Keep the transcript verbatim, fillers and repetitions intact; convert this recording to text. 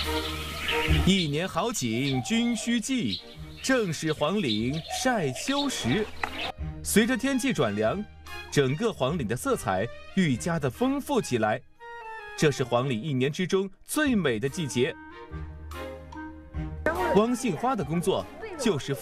一年好景君须记，正是黄岭晒秋时。随着天气转凉，整个黄岭的色彩愈加的丰富起来。这是黄岭一年之中最美的季节。汪杏花的工作就是